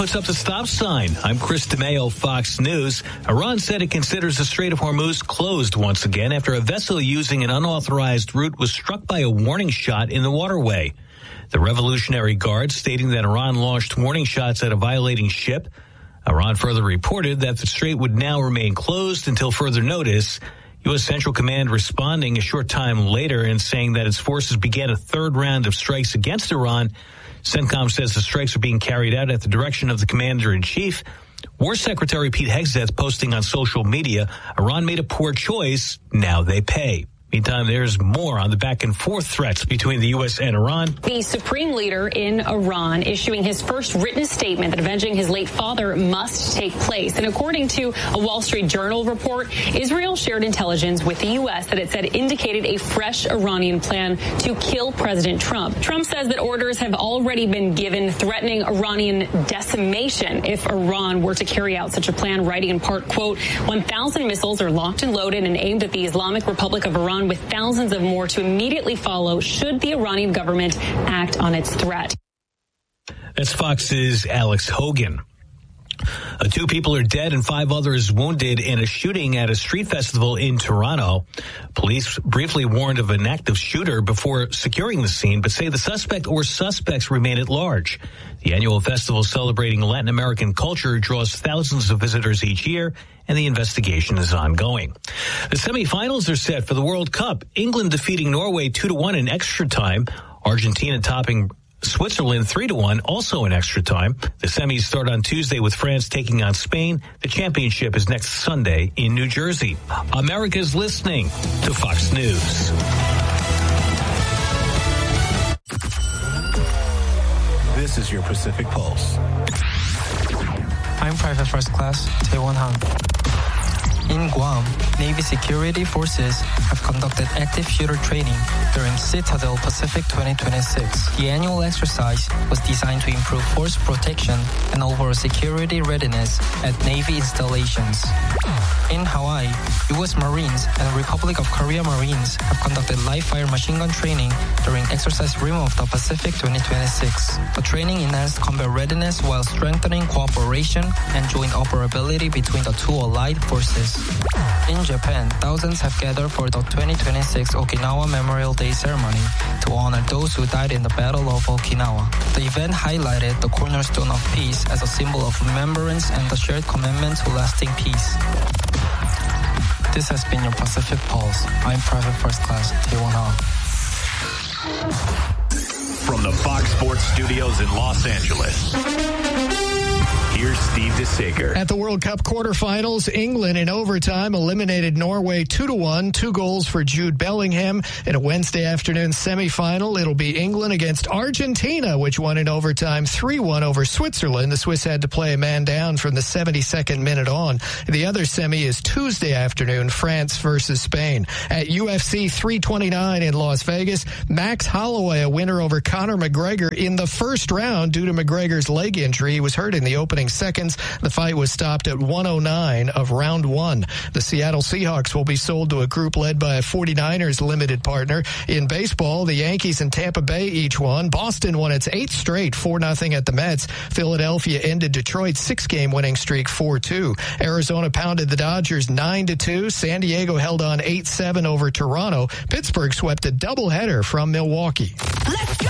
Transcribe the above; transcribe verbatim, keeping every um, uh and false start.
puts up the stop sign. I'm Chris DeMayo, Fox News. Iran said it considers the Strait of Hormuz closed once again after a vessel using an unauthorized route was struck by a warning shot in the waterway. The Revolutionary Guard stating that Iran launched warning shots at a violating ship. Iran further reported that the strait would now remain closed until further notice. U S. Central Command responding a short time later and saying that its forces began a third round of strikes against Iran. CENTCOM says the strikes are being carried out at the direction of the commander-in-chief. War Secretary Pete Hegseth posting on social media, Iran made a poor choice, now they pay. Meantime, there's more on the back and forth threats between the U S and Iran. The supreme leader in Iran issuing his first written statement that avenging his late father must take place. And according to a Wall Street Journal report, Israel shared intelligence with the U S that it said indicated a fresh Iranian plan to kill President Trump. Trump says that orders have already been given threatening Iranian decimation if Iran were to carry out such a plan, writing in part, quote, one thousand missiles are locked and loaded and aimed at the Islamic Republic of Iran, with thousands of more to immediately follow should the Iranian government act on its threat. That's Fox's Alex Hogan. Uh, two people are dead and five others wounded in a shooting at a street festival in Toronto. Police briefly warned of an active shooter before securing the scene, but say the suspect or suspects remain at large. The annual festival celebrating Latin American culture draws thousands of visitors each year, and the investigation is ongoing. The semifinals are set for the World Cup. England defeating Norway two to one in extra time. Argentina topping Switzerland three to one, also in extra time. The semis start on Tuesday with France taking on Spain. The championship is next Sunday in New Jersey. America's listening to Fox News. This is your Pacific Pulse. I'm Private First Class Tae-Won Han. In Guam, Navy security forces have conducted active shooter training during Citadel Pacific twenty twenty-six. The annual exercise was designed to improve force protection and overall security readiness at Navy installations. In Hawaii, U S Marines and Republic of Korea Marines have conducted live-fire machine gun training during Exercise Rim of the Pacific twenty twenty-six. The training enhanced combat readiness while strengthening cooperation and joint operability between the two allied forces. In Japan, thousands have gathered for the twenty twenty-six Okinawa Memorial Day ceremony to honor those who died in the Battle of Okinawa. The event highlighted the cornerstone of peace as a symbol of remembrance and the shared commitment to lasting peace. This has been your Pacific Pulse. I'm Private First Class Tae-Won Han. From the Fox Sports Studios in Los Angeles, here's Steve DeSager. At the World Cup quarterfinals, England in overtime eliminated Norway two to one, two goals for Jude Bellingham. In a Wednesday afternoon semifinal, it'll be England against Argentina, which won in overtime three one over Switzerland. The Swiss had to play a man down from the seventy-second minute on. The other semi is Tuesday afternoon, France versus Spain. At U F C three twenty-nine in Las Vegas, Max Holloway, a winner over Conor McGregor in the first round due to McGregor's leg injury. He was hurt in the opening seconds. The fight was stopped at one oh nine of round one. The Seattle Seahawks will be sold to a group led by a forty-niners limited partner. In baseball, the Yankees and Tampa Bay each won. Boston won its eighth straight, four nothing at the Mets. Philadelphia ended Detroit's six-game winning streak four two. Arizona pounded the Dodgers nine to two. San Diego held on eight seven over Toronto. Pittsburgh swept a doubleheader from Milwaukee. Let's go!